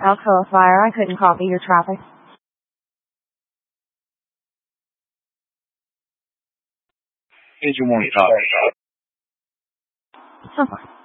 Alcoa Fire, I couldn't copy your traffic. Here's your morning copy.